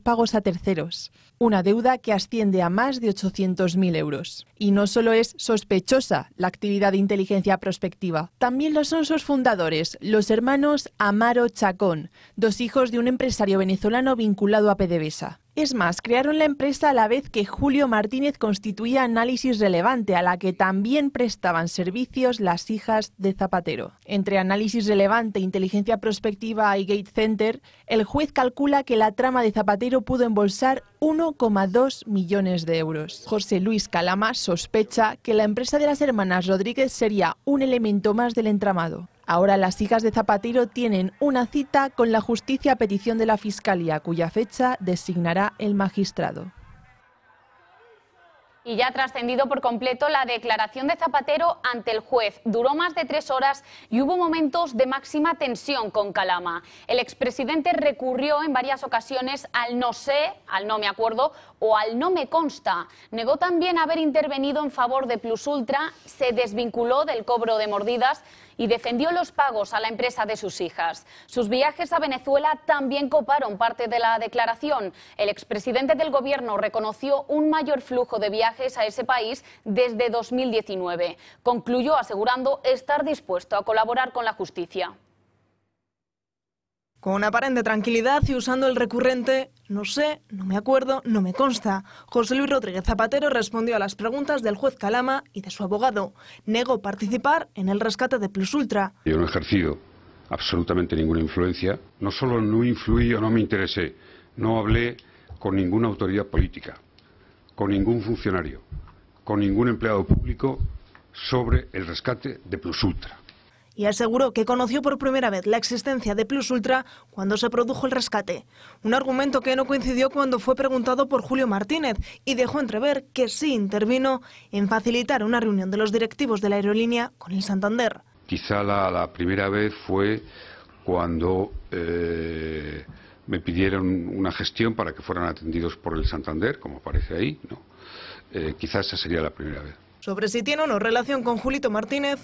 pagos a terceros, una deuda que asciende a más de 800.000 euros. Y no solo es sospechosa la actividad de inteligencia prospectiva, también lo son sus fundadores, los hermanos Amaro Chacón, dos hijos de un empresario venezolano vinculado a PDVSA. Es más, crearon la empresa a la vez que Julio Martínez constituía Análisis Relevante, a la que también prestaban servicios las hijas de Zapatero. Entre Análisis Relevante, Inteligencia Prospectiva y Gate Center, el juez calcula que la trama de Zapatero pudo embolsar 1,2 millones de euros. José Luis Calama sospecha que la empresa de las hermanas Rodríguez sería un elemento más del entramado. Ahora las hijas de Zapatero tienen una cita con la justicia a petición de la Fiscalía, cuya fecha designará el magistrado. Y ya ha trascendido por completo la declaración de Zapatero ante el juez. Duró más de 3 horas y hubo momentos de máxima tensión con Calama. El expresidente recurrió en varias ocasiones al no sé, al no me acuerdo o al no me consta. Negó también haber intervenido en favor de Plus Ultra, se desvinculó del cobro de mordidas y defendió los pagos a la empresa de sus hijas. Sus viajes a Venezuela también coparon parte de la declaración. El expresidente del gobierno reconoció un mayor flujo de viajes a ese país desde 2019. Concluyó asegurando estar dispuesto a colaborar con la justicia. Con aparente tranquilidad y usando el recurrente no sé, no me acuerdo, no me consta, José Luis Rodríguez Zapatero respondió a las preguntas del juez Calama y de su abogado. Negó participar en el rescate de Plus Ultra. Yo no he ejercido absolutamente ninguna influencia. No solo no influí o no me interesé, no hablé con ninguna autoridad política, con ningún funcionario, con ningún empleado público sobre el rescate de Plus Ultra. Y aseguró que conoció por primera vez la existencia de Plus Ultra cuando se produjo el rescate. Un argumento que no coincidió cuando fue preguntado por Julio Martínez y dejó entrever que sí intervino en facilitar una reunión de los directivos de la aerolínea con el Santander. Quizá la primera vez fue cuando me pidieron una gestión para que fueran atendidos por el Santander, como aparece ahí, ¿no? Quizás esa sería la primera vez. Sobre si tiene o no relación con Julito Martínez,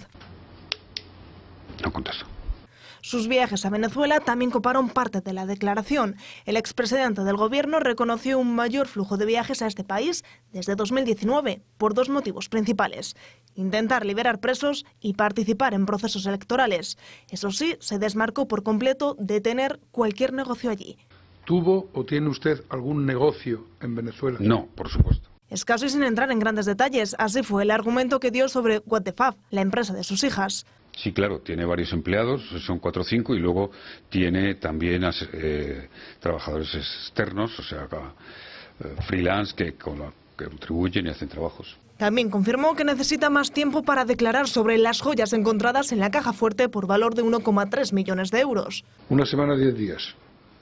no contesto. Sus viajes a Venezuela también coparon parte de la declaración. El expresidente del gobierno reconoció un mayor flujo de viajes a este país desde 2019 por 2 motivos principales: intentar liberar presos y participar en procesos electorales. Eso sí, se desmarcó por completo de tener cualquier negocio allí. ¿Tuvo o tiene usted algún negocio en Venezuela? No, por supuesto. Escaso y sin entrar en grandes detalles, así fue el argumento que dio sobre What the Fab, la empresa de sus hijas. Sí, claro, tiene varios empleados, son 4 o 5, y luego tiene también trabajadores externos, o sea, freelance que contribuyen y hacen trabajos. También confirmó que necesita más tiempo para declarar sobre las joyas encontradas en la caja fuerte por valor de 1,3 millones de euros. 1 semana, 10 días.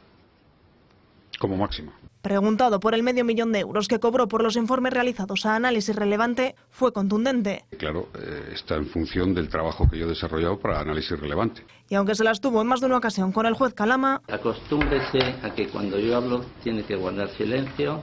Como máximo. Preguntado por el medio millón de euros que cobró por los informes realizados a Análisis Relevante, fue contundente. Claro, está en función del trabajo que yo he desarrollado para Análisis Relevante. Y aunque se las tuvo en más de una ocasión con el juez Calama, acostúmbrese a que cuando yo hablo tiene que guardar silencio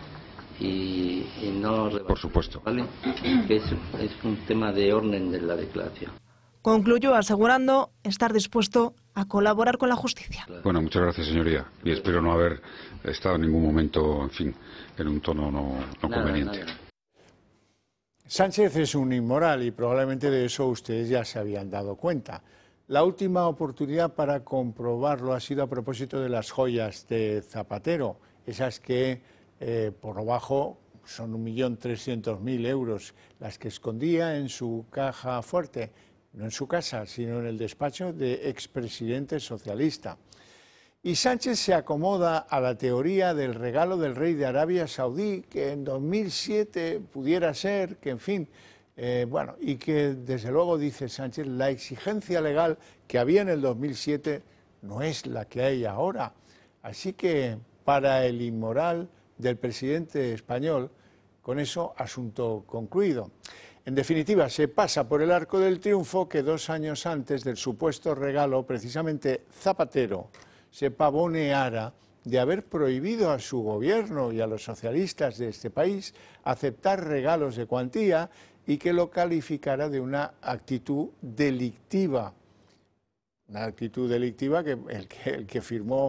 y no... Por supuesto. ¿Vale? Que es un tema de orden de la declaración. Concluyó asegurando estar dispuesto a colaborar con la justicia. Bueno, muchas gracias, señoría, y espero no haber estado en ningún momento, en fin, en un tono no conveniente. Nada. Sánchez es un inmoral y probablemente de eso ustedes ya se habían dado cuenta. La última oportunidad para comprobarlo ha sido a propósito de las joyas de Zapatero, esas que por lo bajo son 1.300.000 euros, las que escondía en su caja fuerte. No en su casa, sino en el despacho de expresidente socialista. Y Sánchez se acomoda a la teoría del regalo del rey de Arabia Saudí, que en 2007 pudiera ser, que en fin, bueno, y que desde luego, dice Sánchez, la exigencia legal que había en el 2007 no es la que hay ahora. Así que para el inmoral del presidente español, con eso asunto concluido. En definitiva, se pasa por el arco del triunfo que 2 años antes del supuesto regalo, precisamente Zapatero se pavoneara de haber prohibido a su gobierno y a los socialistas de este país aceptar regalos de cuantía y que lo calificara de una actitud delictiva. Una actitud delictiva que el que firmó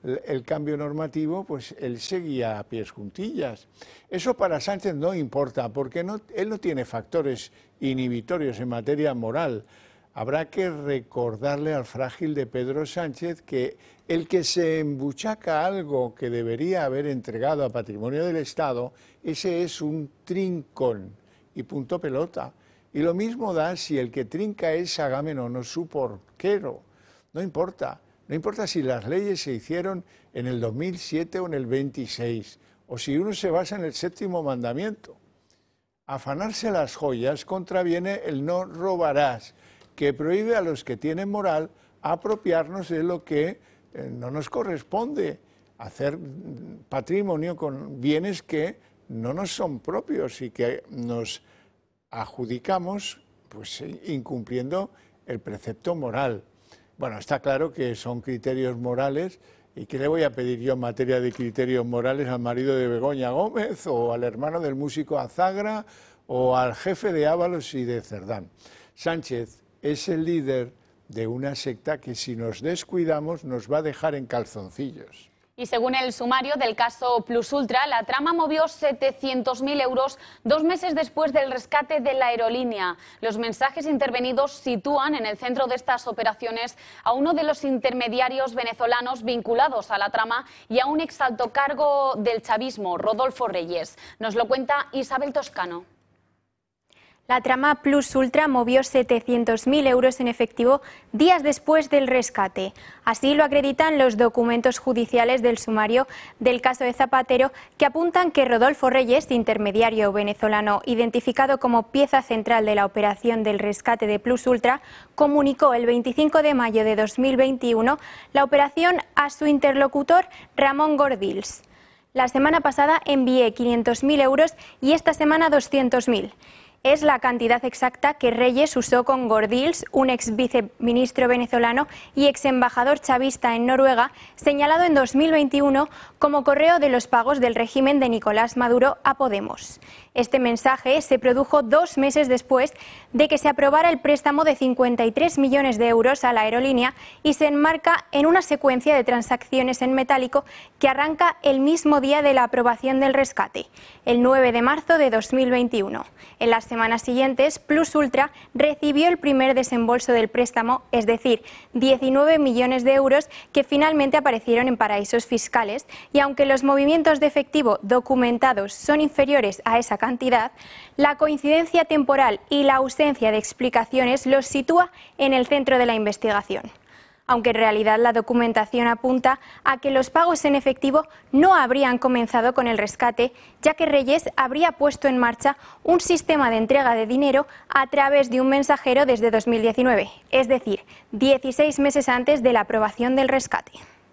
el cambio normativo, pues él seguía a pies juntillas. Eso para Sánchez no importa, porque él no tiene factores inhibitorios en materia moral. Habrá que recordarle al frágil de Pedro Sánchez que el que se embuchaca algo que debería haber entregado a patrimonio del Estado, ese es un trincón y punto pelota. Y lo mismo da si el que trinca es Agamenón o su porquero. No importa. No importa si las leyes se hicieron en el 2007 o en el 26, o si uno se basa en el 7º mandamiento. Afanarse las joyas contraviene el no robarás, que prohíbe a los que tienen moral apropiarnos de lo que no nos corresponde, hacer patrimonio con bienes que no nos son propios y que nos adjudicamos pues, incumpliendo el precepto moral. Bueno, está claro que son criterios morales, y ¿qué le voy a pedir yo en materia de criterios morales al marido de Begoña Gómez, o al hermano del músico Azagra, o al jefe de Ábalos y de Cerdán? Sánchez es el líder de una secta que si nos descuidamos nos va a dejar en calzoncillos. Y según el sumario del caso Plus Ultra, la trama movió 700.000 euros 2 meses después del rescate de la aerolínea. Los mensajes intervenidos sitúan en el centro de estas operaciones a uno de los intermediarios venezolanos vinculados a la trama y a un exalto cargo del chavismo, Rodolfo Reyes. Nos lo cuenta Isabel Toscano. La trama Plus Ultra movió 700.000 euros en efectivo días después del rescate. Así lo acreditan los documentos judiciales del sumario del caso de Zapatero, que apuntan que Rodolfo Reyes, intermediario venezolano identificado como pieza central de la operación del rescate de Plus Ultra, comunicó el 25 de mayo de 2021 la operación a su interlocutor Ramón Gordills. La semana pasada envié 500.000 euros y esta semana 200.000. Es la cantidad exacta que Reyes usó con Gordills, un ex viceministro venezolano y ex embajador chavista en Noruega, señalado en 2021 como correo de los pagos del régimen de Nicolás Maduro a Podemos. Este mensaje se produjo 2 meses después de que se aprobara el préstamo de 53 millones de euros a la aerolínea y se enmarca en una secuencia de transacciones en metálico que arranca el mismo día de la aprobación del rescate, el 9 de marzo de 2021. En las semanas siguientes, Plus Ultra recibió el primer desembolso del préstamo, es decir, 19 millones de euros que finalmente aparecieron en paraísos fiscales, y aunque los movimientos de efectivo documentados son inferiores a esa cantidad, la coincidencia temporal y la ausencia de explicaciones los sitúa en el centro de la investigación. Aunque en realidad la documentación apunta a que los pagos en efectivo no habrían comenzado con el rescate, ya que Reyes habría puesto en marcha un sistema de entrega de dinero a través de un mensajero desde 2019, es decir, 16 meses antes de la aprobación del rescate.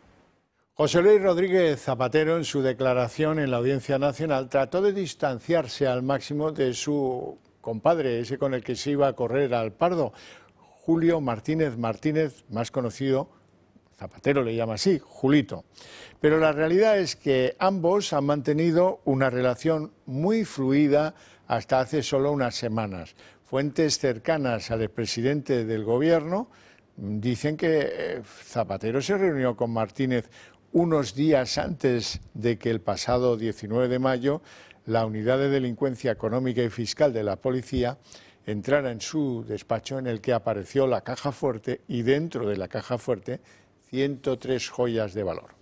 José Luis Rodríguez Zapatero, en su declaración en la Audiencia Nacional, trató de distanciarse al máximo de su compadre, ese con el que se iba a correr al Pardo, Julio Martínez Martínez, más conocido, Zapatero le llama así, Julito. Pero la realidad es que ambos han mantenido una relación muy fluida hasta hace solo unas semanas. Fuentes cercanas al expresidente del Gobierno dicen que Zapatero se reunió con Martínez unos días antes de que el pasado 19 de mayo la Unidad de Delincuencia Económica y Fiscal de la Policía entrara en su despacho, en el que apareció la caja fuerte y dentro de la caja fuerte 103 joyas de valor.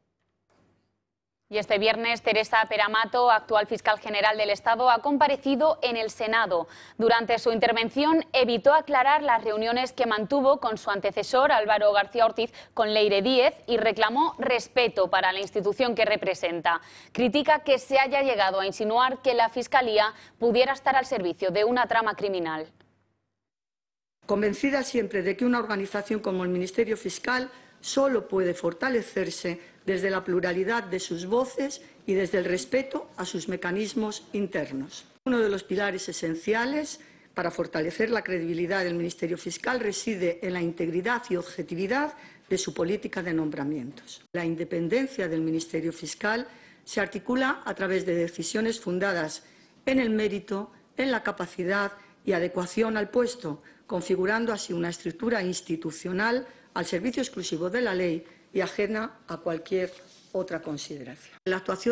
Y este viernes Teresa Peramato, actual fiscal general del Estado, ha comparecido en el Senado. Durante su intervención evitó aclarar las reuniones que mantuvo con su antecesor Álvaro García Ortiz con Leire Díez y reclamó respeto para la institución que representa. Critica que se haya llegado a insinuar que la Fiscalía pudiera estar al servicio de una trama criminal. Convencida siempre de que una organización como el Ministerio Fiscal solo puede fortalecerse desde la pluralidad de sus voces y desde el respeto a sus mecanismos internos. Uno de los pilares esenciales para fortalecer la credibilidad del Ministerio Fiscal reside en la integridad y objetividad de su política de nombramientos. La independencia del Ministerio Fiscal se articula a través de decisiones fundadas en el mérito, en la capacidad y adecuación al puesto, configurando así una estructura institucional al servicio exclusivo de la ley y ajena a cualquier otra consideración. La actuación